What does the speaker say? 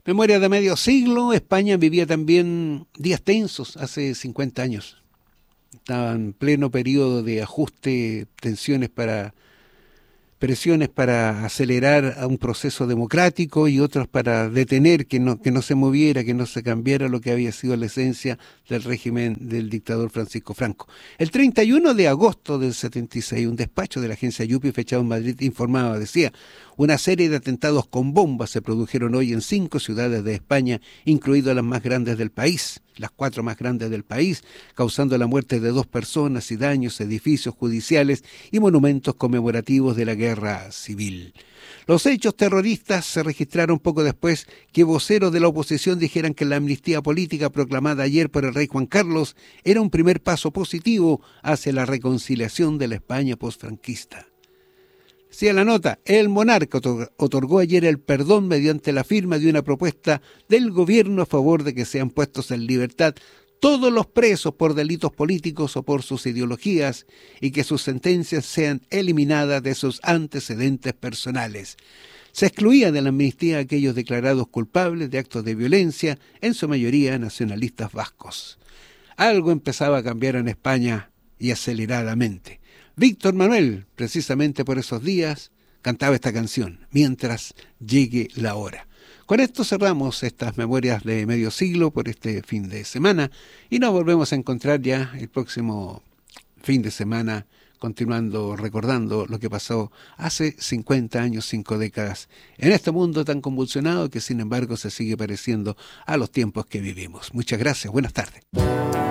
Memoria de medio siglo. España vivía también días tensos hace 50 años. Estaba en pleno periodo de ajuste, presiones para acelerar a un proceso democrático y otras para detener que no se moviera, que no se cambiara lo que había sido la esencia del régimen del dictador Francisco Franco. El 31 de agosto del 76, un despacho de la agencia Yupi fechado en Madrid informaba, decía: una serie de atentados con bombas se produjeron hoy en 5 ciudades de España, incluidas las más grandes del país, las 4 más grandes del país, causando la muerte de 2 personas y daños a edificios judiciales y monumentos conmemorativos de la guerra civil. Los hechos terroristas se registraron poco después que voceros de la oposición dijeran que la amnistía política proclamada ayer por el rey Juan Carlos era un primer paso positivo hacia la reconciliación de la España posfranquista. Decía la nota: el monarca otorgó ayer el perdón mediante la firma de una propuesta del gobierno a favor de que sean puestos en libertad todos los presos por delitos políticos o por sus ideologías y que sus sentencias sean eliminadas de sus antecedentes personales. Se excluía de la amnistía a aquellos declarados culpables de actos de violencia, en su mayoría nacionalistas vascos. Algo empezaba a cambiar en España y aceleradamente. Víctor Manuel, precisamente por esos días, cantaba esta canción, Mientras llegue la hora. Con esto cerramos estas memorias de medio siglo por este fin de semana y nos volvemos a encontrar ya el próximo fin de semana, continuando recordando lo que pasó hace 50 años, 5 décadas, en este mundo tan convulsionado que sin embargo se sigue pareciendo a los tiempos que vivimos. Muchas gracias, buenas tardes.